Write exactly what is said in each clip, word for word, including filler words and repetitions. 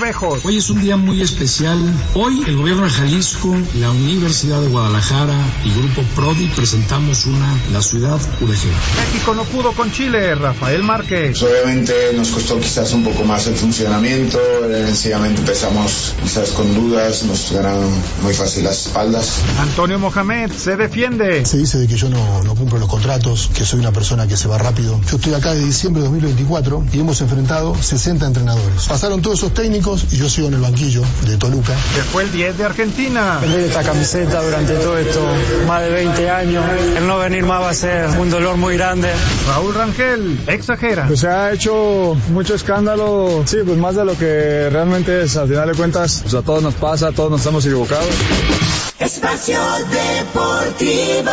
Cervejos. Hoy es un día muy especial. Hoy el gobierno de Jalisco, la Universidad de Guadalajara y Grupo Prodi presentamos una, la ciudad U D G. México no pudo con Chile, Rafael Márquez. Obviamente nos costó quizás un poco más el funcionamiento, sencillamente empezamos quizás con dudas, nos ganaron muy fácil las espaldas. Antonio Mohamed se defiende. Se dice de que yo no, no cumplo los contratos, que soy una persona que se va rápido. Yo estoy acá de diciembre de dos mil veinticuatro y hemos enfrentado sesenta entrenadores. Pasaron todos esos técnicos y yo sigo en el banquillo de Toluca. Que fue el diez de Argentina. Vender esta camiseta durante todo esto, más de veinte años. El no venir más va a ser un dolor muy grande. Raúl Rangel exagera. Pues se ha hecho mucho escándalo, sí, pues más de lo que realmente es. Al final de cuentas, pues a todos nos pasa, a todos nos hemos equivocado. Espacio Deportivo.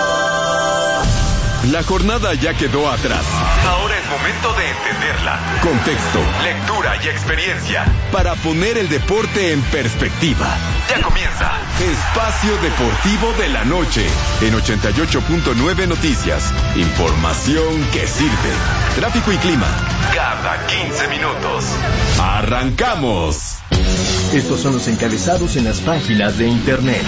La jornada ya quedó atrás. Ahora es momento de entenderla. Contexto, lectura y experiencia para poner el deporte en perspectiva. Ya comienza Espacio Deportivo de la Noche en ochenta y ocho punto nueve Noticias. Información que sirve. Tráfico y clima cada quince minutos. ¡Arrancamos! Estos son los encabezados en las páginas de internet.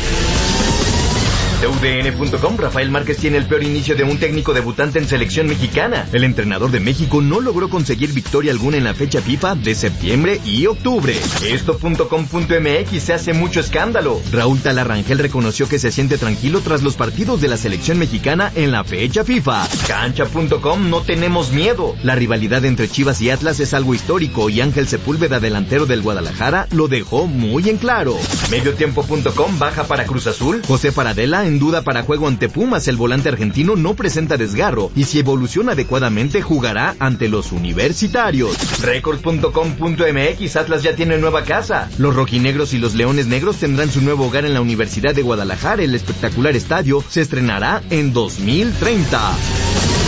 De U D N punto com, Rafael Márquez tiene el peor inicio de un técnico debutante en selección mexicana. El entrenador de México no logró conseguir victoria alguna en la fecha FIFA de septiembre y octubre. Esto punto com punto m x se hace mucho escándalo. Raúl Talarrangel reconoció que se siente tranquilo tras los partidos de la selección mexicana en la fecha FIFA. Cancha punto com, no tenemos miedo. La rivalidad entre Chivas y Atlas es algo histórico y Ángel Sepúlveda, delantero del Guadalajara, lo dejó muy en claro. Mediotiempo punto com, baja para Cruz Azul. José Paradela en duda para juego ante Pumas. El volante argentino no presenta desgarro y si evoluciona adecuadamente jugará ante los universitarios. Record punto com punto m x, Atlas ya tiene nueva casa. Los rojinegros y los leones negros tendrán su nuevo hogar en la Universidad de Guadalajara. El espectacular estadio se estrenará en dos mil treinta.